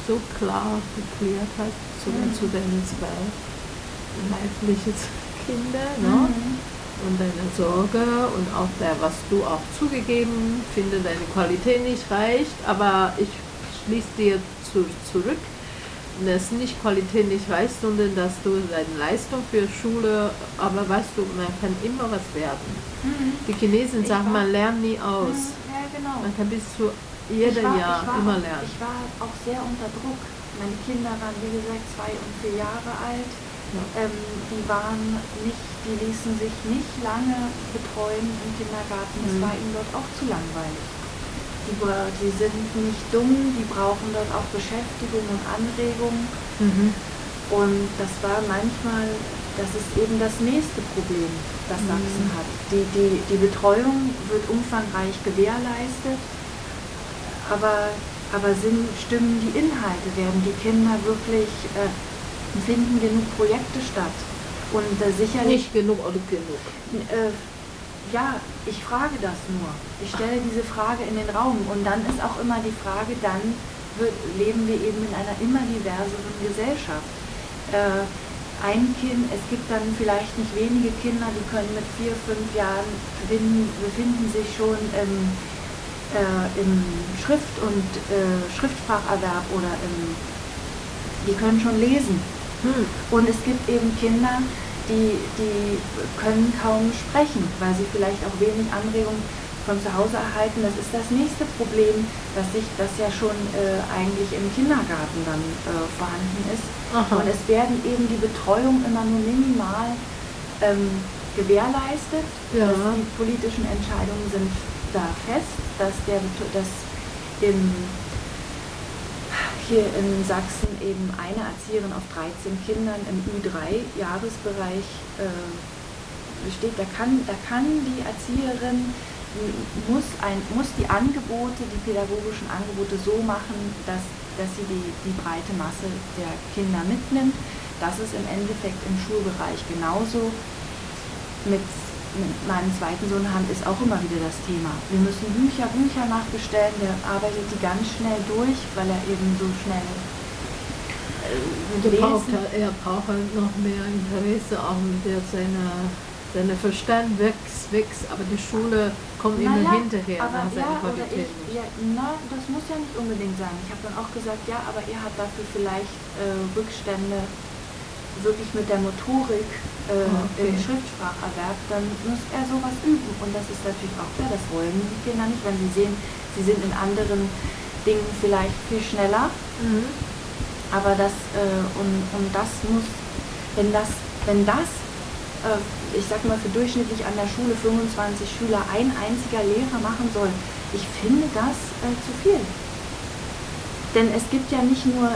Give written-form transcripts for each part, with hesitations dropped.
so klar geklärt hast, sogar zu deinen zwei leiblichen Kinder, ne? Und deine Sorge und auch was du auch zugegeben, finde deine Qualität nicht reicht, aber ich schließe dir zurück, dass nicht Qualität nicht reicht, sondern dass du deine Leistung für Schule, aber weißt du, man kann immer was werden. Die Chinesen sagen, man lernt nie aus. Ja, genau. Man kann bis zu jedem Jahr immer lernen. Ich war auch sehr unter Druck. Meine Kinder waren, wie gesagt, 2 und 4 Jahre alt. Ja. Die ließen sich nicht lange betreuen im Kindergarten. Es war ihnen dort auch zu langweilig. Die sind nicht dumm, die brauchen dort auch Beschäftigung und Anregung. Und das war manchmal, das ist eben das nächste Problem, das Sachsen hat. Die Betreuung wird umfangreich gewährleistet, aber stimmen die Inhalte, werden die Kinder wirklich, finden genug Projekte statt. Und sicherlich... Nicht genug oder genug? Ja, ich frage das nur. Ich stelle diese Frage in den Raum und dann ist auch immer die Frage, leben wir eben in einer immer diverseren Gesellschaft. Es gibt dann vielleicht nicht wenige Kinder, die können mit 4, 5 Jahren befinden sich schon im Schrift- und Schriftspracherwerb oder die können schon lesen. Und es gibt eben Kinder, die können kaum sprechen, weil sie vielleicht auch wenig Anregung von zu Hause erhalten. Das ist das nächste Problem, das ja schon eigentlich im Kindergarten dann vorhanden ist. Aha. Und es werden eben die Betreuung immer nur minimal gewährleistet. Ja. Die politischen Entscheidungen sind da fest, dass hier in Sachsen eben eine Erzieherin auf 13 Kindern im Ü3-Jahresbereich besteht. Da kann die Erzieherin, muss die pädagogischen Angebote so machen, dass sie die breite Masse der Kinder mitnimmt. Das ist im Endeffekt im Schulbereich genauso. Mit meinem zweiten Sohn ist auch immer wieder das Thema. Wir müssen Bücher nachbestellen, der arbeitet die ganz schnell durch, weil er eben so schnell er braucht halt noch mehr Interesse, auch der seine Verstand wächst, aber die Schule kommt immer hinterher nach seiner Qualität. Das muss ja nicht unbedingt sein. Ich habe dann auch gesagt, ja, aber er hat dafür vielleicht Rückstände wirklich mit der Motorik im Schriftspracherwerb, dann muss er sowas üben. Und das ist natürlich auch klar, das wollen die Kinder nicht, wenn sie sehen, sie sind in anderen Dingen vielleicht viel schneller. Aber das muss, wenn das, ich sag mal, für durchschnittlich an der Schule 25 Schüler ein einziger Lehrer machen soll, ich finde das zu viel. Denn es gibt ja nicht nur,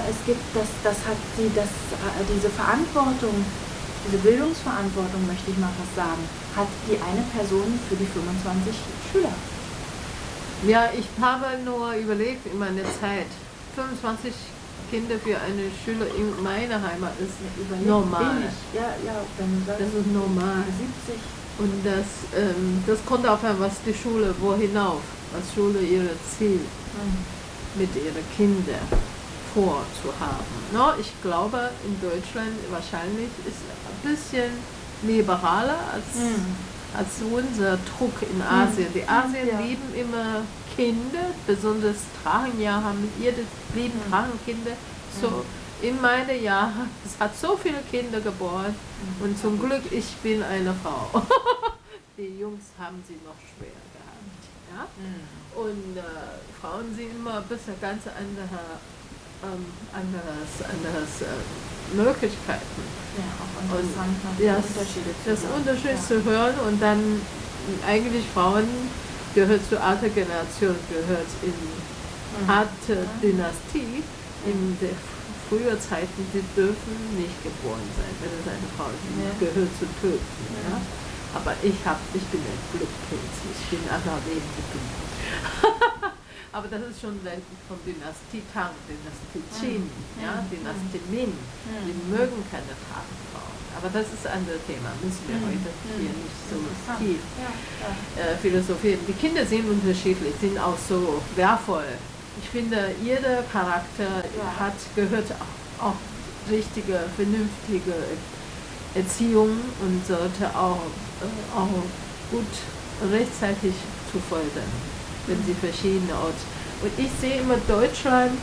diese Verantwortung, diese Bildungsverantwortung, möchte ich mal fast sagen, hat die eine Person für die 25 Schüler. Ja, ich habe nur überlegt in meiner Zeit, 25 Kinder für eine Schüler in meiner Heimat ist normal. Ja, wenn du sagst, das ist normal. 70. Und das kommt auf an, was die Schule, was Schule ihre Ziel mit ihren Kindern vorzuhaben. No, ich glaube, in Deutschland wahrscheinlich ist ein bisschen liberaler als unser Druck in Asien. Die Asien lieben immer Kinder, besonders Trockenjahr haben Trockenkinder. So in meinen Jahren, es hat so viele Kinder geboren und zum Glück, ich bin eine Frau. Die Jungs haben sie noch schwer gehabt. Ja? Und Frauen sind immer ein bisschen ganz anderes Möglichkeiten. Ja, auch interessant, das Unterschied zu hören und dann eigentlich Frauen gehört zur alten Generation, gehört in harte Dynastie, in der früher Zeiten, die dürfen nicht geboren sein, wenn es eine Frau ist, gehört zu töten. Ja? Aber ich bin ein Glückspilz, ich bin anderer Leben geboren. Aber das ist schon von Dynastie Tang, Dynastie Qin, Dynastie Ming. Die mögen keine Tang-Frauen. Aber das ist ein anderes Thema, müssen wir heute hier nicht so tief philosophieren. Die Kinder sind unterschiedlich, sind auch so wertvoll Ich finde, jeder Charakter gehört auch richtige, vernünftige Erziehung und sollte auch gut rechtzeitig zu folgen, wenn sie verschiedene Orte. Und ich sehe immer Deutschland,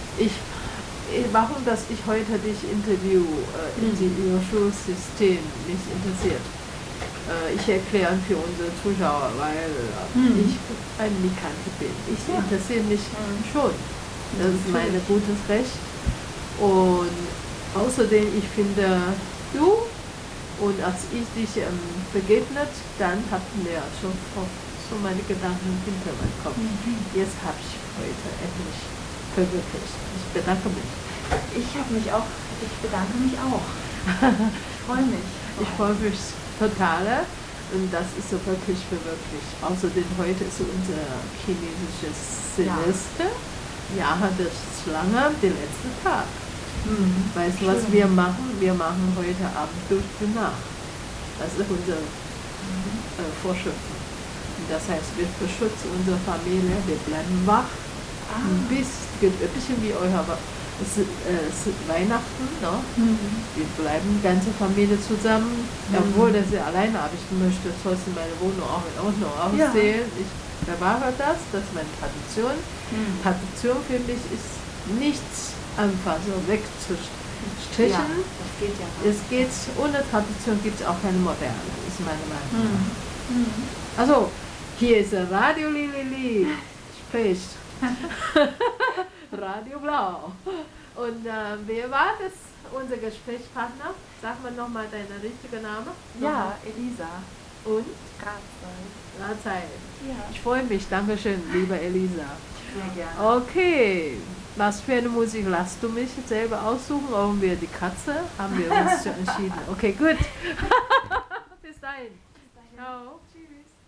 warum dass ich heute dich interview in diesem Schulsystem mich interessiert. Ich erkläre für unsere Zuschauer, weil ich ein Migrant bin. Ich interessiere mich schon. Das ist mein gutes Recht. Und außerdem, ich finde, du und als ich dich begegnet, dann hatten wir schon so meine Gedanken hinter meinem Kopf. Jetzt habe ich heute endlich verwirklicht. Ich bedanke mich. Ich bedanke mich auch. Ich freue mich. Ich freue mich total und das ist so wirklich verwirklicht. Außerdem heute ist unser chinesisches Silvester. Ja, das ist lange der letzte Tag. Weißt du, was wir machen? Wir machen heute Abend durch die Nacht. Das ist unsere Vorschriften. Und das heißt, wir beschützen unsere Familie, wir bleiben wach. Bis ein bisschen wie es ist Weihnachten, ne? Wir bleiben ganze Familie zusammen, obwohl das ja alleine, aber ich möchte trotzdem meine Wohnung auch in Ordnung aussehen. Ich bewahre das ist meine Tradition. Tradition für mich ist nichts einfach so wegzustrichen. Ja, das geht ja. Es geht, ohne Tradition gibt es auch keine Moderne, ist meine Meinung. Also, hier ist Radio Lili, spricht. Radio Blau. Und wer war das, unser Gesprächspartner? Sag mal nochmal deinen richtigen Namen. Ja, Elisa. Und? Grazei. Ja. Ich freue mich. Dankeschön, liebe Elisa. Sehr gerne. Okay. Was für eine Musik lasst du mich selber aussuchen? Oder wir die Katze? Haben wir uns schon entschieden. Okay, gut. Bis dahin. Ciao. Tschüss.